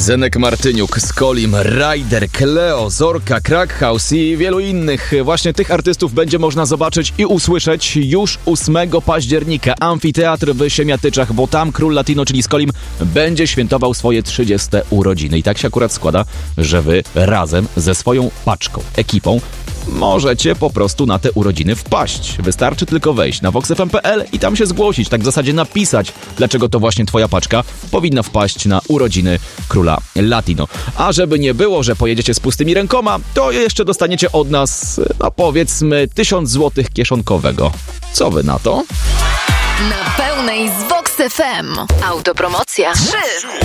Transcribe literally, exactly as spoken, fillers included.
Zenek Martyniuk, Skolim, Ryder, Kleo, Zorka, Crackhouse i wielu innych. Właśnie tych artystów będzie można zobaczyć i usłyszeć już ósmego października. Amfiteatr w Siemiatyczach, bo tam król Latino, czyli Skolim, będzie świętował swoje trzydzieste urodziny. I tak się akurat składa, że wy razem ze swoją paczką, ekipą możecie po prostu na te urodziny wpaść. Wystarczy tylko wejść na vox f m kropka p l i tam się zgłosić, tak w zasadzie napisać, dlaczego to właśnie twoja paczka powinna wpaść na urodziny króla Latino. A żeby nie było, że pojedziecie z pustymi rękoma, to jeszcze dostaniecie od nas, no powiedzmy, tysiąc złotych kieszonkowego. Co wy na to? Na pełnej z Vox F M. Autopromocja trzy.